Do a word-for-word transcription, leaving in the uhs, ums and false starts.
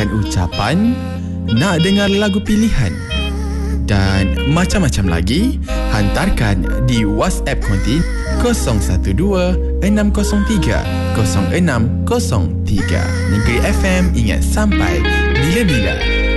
mendengarkan ucapan, nak dengar lagu pilihan dan macam-macam lagi, hantarkan di WhatsApp konti kosong satu dua enam kosong tiga kosong enam kosong tiga. Negeri F M, ingat sampai bila-bila.